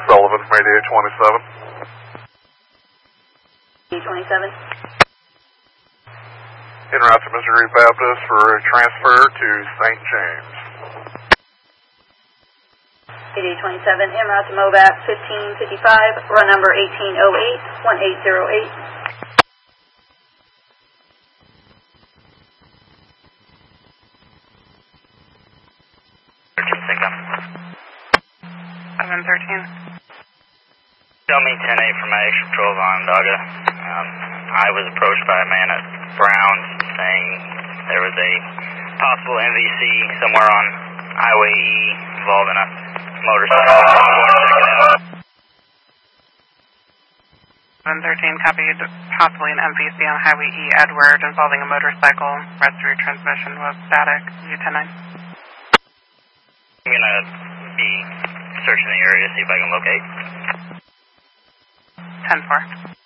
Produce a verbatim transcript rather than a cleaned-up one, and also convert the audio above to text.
Sullivan from eighty-eight twenty-seven. eighty-eight twenty-seven. En route to Missouri Baptist for a transfer to Saint James. eighty-eight twenty-seven, en route to MOVAP fifteen fifty-five, run number eighteen oh eight, one eight oh eight. thirteen pickup. seven thirteen. Show me ten eight for my extra patrol of Onondaga. Um, I was approached by a man at Brown's saying there was a possible M V C somewhere on Highway E involving a motorcycle. I'm going to check it out. seven thirteen copied, possibly an M V C on Highway E Edward involving a motorcycle. Rest of your transmission was static. U ten nine. I'm going to be searching the area, see if I can locate. ten four.